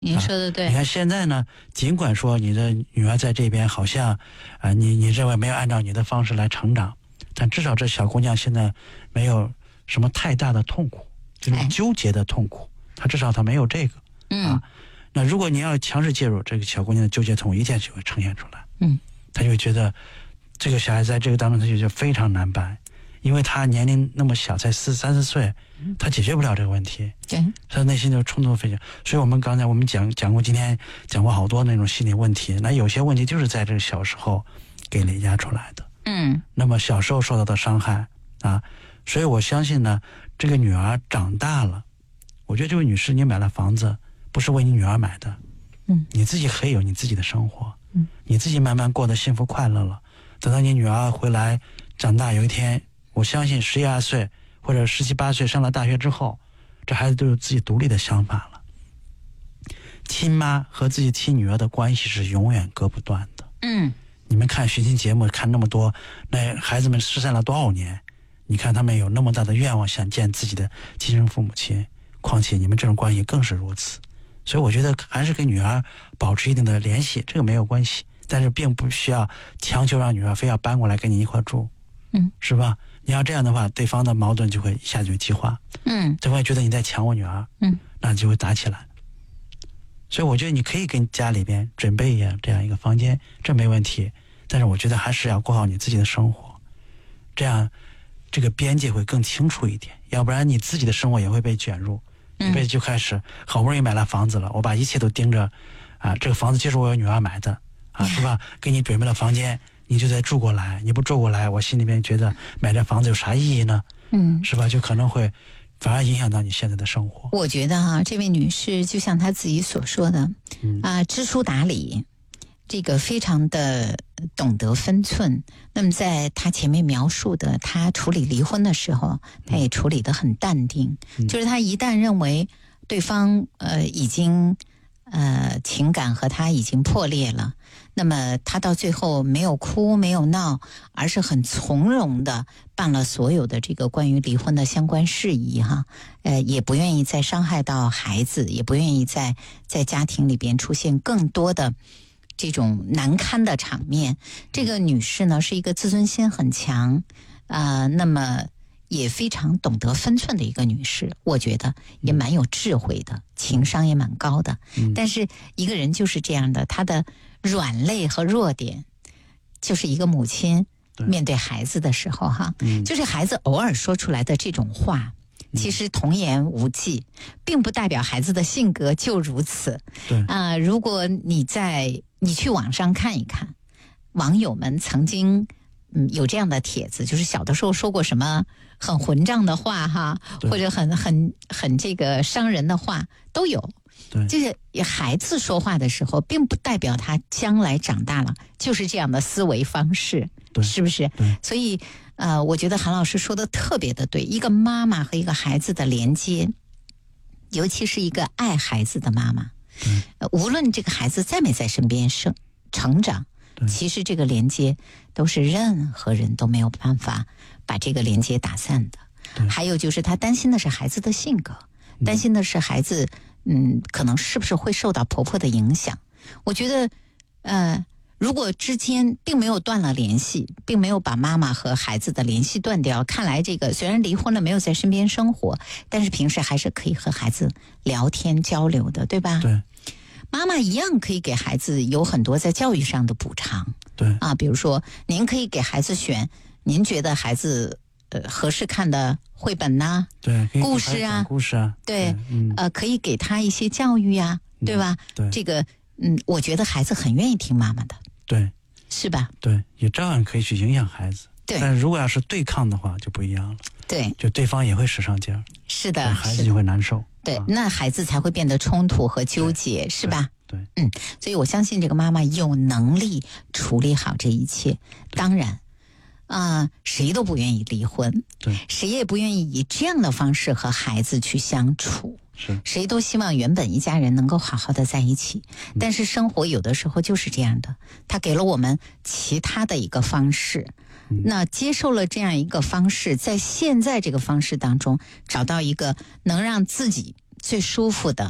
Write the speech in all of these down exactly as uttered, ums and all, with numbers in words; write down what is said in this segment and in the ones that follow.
您说的对、 啊。你看现在呢，尽管说你的女儿在这边好像，啊、呃，你你认为没有按照你的方式来成长，但至少这小姑娘现在没有什么太大的痛苦，这种纠结的痛苦，她至少她没有这个。 嗯。 啊，那如果你要强势介入，这个小姑娘的纠结痛苦一下就会呈现出来。 嗯，她就会觉得这个小孩在这个当中，她就觉得非常难办，因为她年龄那么小，才四三四岁，她解决不了这个问题。 对， 她内心就冲突非常。所以我们刚才我们讲讲过，今天讲过好多那种心理问题，那有些问题就是在这个小时候给累加出来的。 嗯， 那么小时候受到的伤害啊，所以我相信呢，这个女儿长大了，我觉得这位女士，你买了房子不是为你女儿买的， 嗯， 你自己可以有你自己的生活， 嗯， 你自己慢慢过得幸福快乐了。等到你女儿回来长大，有一天，我相信十一二岁或者十七八岁上了大学之后，这孩子都有自己独立的想法了。亲妈和自己亲女儿的关系是永远割不断的。 嗯， 你们看寻亲节目看那么多，那孩子们失散了多少年？你看他们有那么大的愿望想见自己的亲生父母亲，况且你们这种关系更是如此。所以我觉得还是跟女儿保持一定的联系，这个没有关系，但是并不需要强求让女儿非要搬过来跟你一块住， 嗯， 是吧？你要这样的话，对方的矛盾就会一下就激化， 嗯， 对方会觉得你在抢我女儿， 嗯， 那就会打起来。所以我觉得你可以跟家里边准备一样这样一个房间，这没问题。但是我觉得还是要过好你自己的生活，这样这个边界会更清楚一点，要不然你自己的生活也会被卷入。一辈子就开始好不容易买了房子了，我把一切都盯着啊，这个房子就是我女儿买的啊，是吧？给你准备了房间，你就得住过来，你不住过来，我心里面觉得买这房子有啥意义呢？ 嗯， 是吧？就可能会反而影响到你现在的生活。 我觉得啊，这位女士就像她自己所说的， 嗯啊，知书达理，这个非常的懂得分寸。那么在她前面描述的，她处理离婚的时候，她也处理得很淡定， 嗯、 就是她一旦认为对方呃已经呃情感和她已经破裂了，那么她到最后没有哭没有闹，而是很从容的办了所有的这个关于离婚的相关事宜哈，呃也不愿意再伤害到孩子，也不愿意在在家庭里边出现更多的这种难堪的场面。这个女士呢是一个自尊心很强啊、呃，那么也非常懂得分寸的一个女士，我觉得也蛮有智慧的，情商也蛮高的。 嗯、 但是一个人就是这样的，她的软肋和弱点，就是一个母亲面对孩子的时候哈， 嗯、 就是孩子偶尔说出来的这种话。其实童言无忌，并不代表孩子的性格就如此。 对啊、呃，如果你在你去网上看一看，网友们曾经嗯有这样的帖子，就是小的时候说过什么很混账的话哈，或者很很很这个伤人的话都有。 对， 就是孩子说话的时候，并不代表他将来长大了就是这样的思维方式，是不是？所以呃，我觉得韩老师说的特别的对，一个妈妈和一个孩子的连接，尤其是一个爱孩子的妈妈，呃、无论这个孩子在没在身边生成长，其实这个连接都是任何人都没有办法把这个连接打散的。还有就是他担心的是孩子的性格，担心的是孩子嗯，可能是不是会受到婆婆的影响。我觉得呃，如果之间并没有断了联系，并没有把妈妈和孩子的联系断掉，看来这个虽然离婚了没有在身边生活，但是平时还是可以和孩子聊天交流的，对吧？ 对， 妈妈一样可以给孩子有很多在教育上的补偿。 对啊，比如说您可以给孩子选您觉得孩子呃合适看的绘本呐、啊， 对， 故事啊， 故事啊， 对， 对嗯、 呃，可以给他一些教育呀、啊，对吧？ 对， 这个嗯，我觉得孩子很愿意听妈妈的， 对， 是吧？ 对，也照样可以去影响孩子。 对， 但如果要是对抗的话，就不一样了。 对， 就对方也会使上劲儿。 是的， 孩子就会难受。 对，啊、那孩子才会变得冲突和纠结，是吧？ 对， 嗯，所以我相信这个妈妈有能力处理好这一切。当然，啊、呃，谁都不愿意离婚， 对， 谁也不愿意以这样的方式和孩子去相处。 是， 谁都希望原本一家人能够好好的在一起，但是生活有的时候就是这样的，他给了我们其他的一个方式，嗯、那接受了这样一个方式，在现在这个方式当中找到一个能让自己最舒服的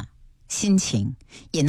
心情，也能